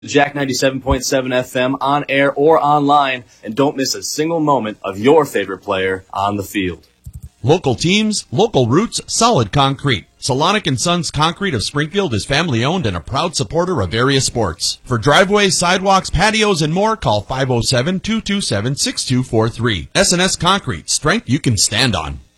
Jack 97.7 FM on air or online, and don't miss a single moment of your favorite player on the field. Local teams, local roots, solid concrete. Solonic & Sons Concrete of Springfield is family-owned and a proud supporter of various sports. For driveways, sidewalks, patios, and more, call 507-227-6243. S&S Concrete, strength you can stand on.